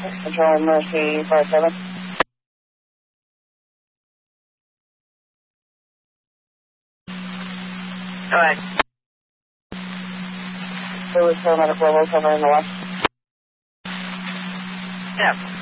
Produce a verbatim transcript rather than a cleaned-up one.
Control Mercy five seven. Go ahead. There was paramedic level covering the left. Yeah.